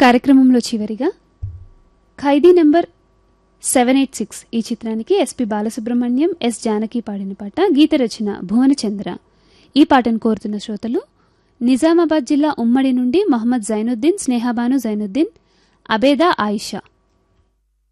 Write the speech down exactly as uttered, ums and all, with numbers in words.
కార్యక్రమంలో చివరిగా ఖైదీ number seven eight six ఈ చిత్రానికి ఎస్పి బాలసుబ్రహ్మణ్యం, ఎస్ జానకి పాడిన పాట, గీత రచన భువనచంద్ర. ఈ పాటను కోరుతున్న శ్రోతలు నిజామాబాద్ జిల్లా ఉమ్మడి నుండి మొహమ్మద్ జైనుద్దీన్, స్నేహాబాను జైనుద్దీన్, అబేదా ఆయిషా.